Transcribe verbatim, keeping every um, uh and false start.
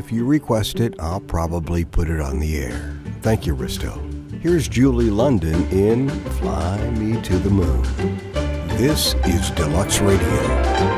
if you request it, I'll probably put it on the air. Thank you, Risto. Here's Julie London in Fly Me to the Moon. This is Deluxe Radio.